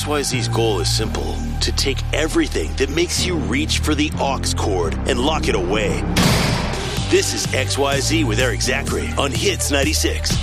XYZ's goal is simple: to take everything that makes you reach for the aux cord and lock it away. This is XYZ with Eric Zachary on Hits 96.